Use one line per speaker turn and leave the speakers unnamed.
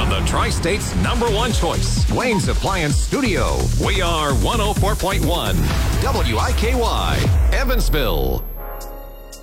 the Tri-State's #1 choice, Wayne's Appliance Studio. We are 104.1 WIKY, Evansville.